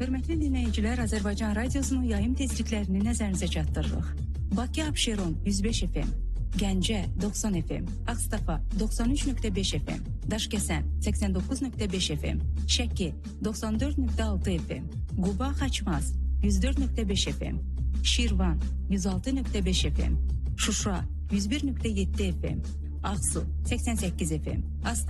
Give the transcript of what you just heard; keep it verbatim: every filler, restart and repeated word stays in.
Hörmətli dinləyicilər, Azərbaycan Radiosunun yayım tezliklərini nəzərinizə çatdırırıq. Bakı Abşeron yüz beş F M, Gəncə doxsan F M, Ağstafa doxsan üç nöqtə beş F M, Daşkəsən səksən doqquz nöqtə beş F M, Şəki doxsan dörd nöqtə altı F M, Quba Xaçmaz yüz dörd nöqtə beş F M, Şirvan yüz altı nöqtə beş F M, Şuşa yüz bir nöqtə yeddi F M, Ağsu səksən səkkiz F M, Astara